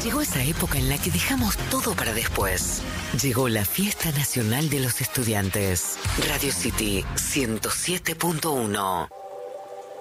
Llegó esa época en la que dejamos todo para después. Llegó la Fiesta Nacional de los Estudiantes. Radio City 107.1.